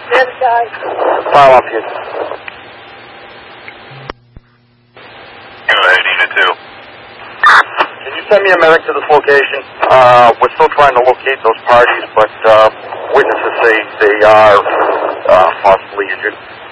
Yes, guys. File off you. Unit 2. Can you send me a medic to this location? We're still trying to locate those parties, but witnesses say they are possibly injured.